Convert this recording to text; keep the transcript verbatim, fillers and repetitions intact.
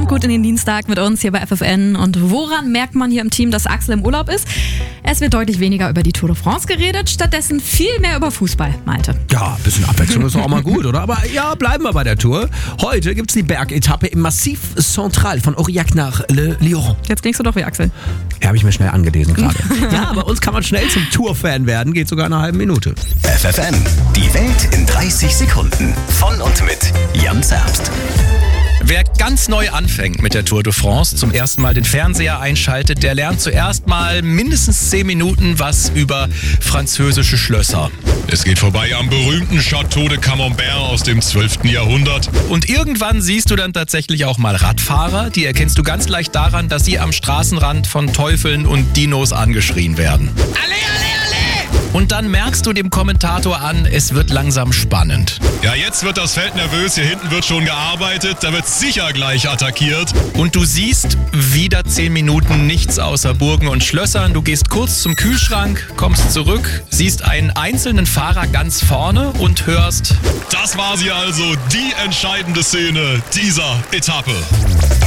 Kommt gut in den Dienstag mit uns hier bei F F N. Und woran merkt man hier im Team, dass Axel im Urlaub ist? Es wird deutlich weniger über die Tour de France geredet, stattdessen viel mehr über Fußball, Malte. Ja, ein bisschen Abwechslung ist auch mal gut, oder? Aber ja, bleiben wir bei der Tour. Heute gibt es die Bergetappe im Massif Central von Aurillac nach Le Lioran. Jetzt klingst du doch wie Axel. Ja, habe ich mir schnell angelesen gerade. Ja, bei uns kann man schnell zum Tour-Fan werden, geht sogar in einer halben Minute. F F N, die Welt in dreißig Sekunden. Von und mit Jan Zerbst. Wer ganz neu anfängt mit der Tour de France, zum ersten Mal den Fernseher einschaltet, der lernt zuerst mal mindestens zehn Minuten was über französische Schlösser. Es geht vorbei am berühmten Château de Camembert aus dem zwölften Jahrhundert. Und irgendwann siehst du dann tatsächlich auch mal Radfahrer. Die erkennst du ganz leicht daran, dass sie am Straßenrand von Teufeln und Dinos angeschrien werden. Alle, alle, alle! Und dann merkst du dem Kommentator an, es wird langsam spannend. Ja, jetzt wird das Feld nervös, hier hinten wird schon gearbeitet, da wird sicher gleich attackiert. Und du siehst wieder zehn Minuten nichts außer Burgen und Schlössern. Du gehst kurz zum Kühlschrank, kommst zurück, siehst einen einzelnen Fahrer ganz vorne und hörst: Das war sie also, die entscheidende Szene dieser Etappe.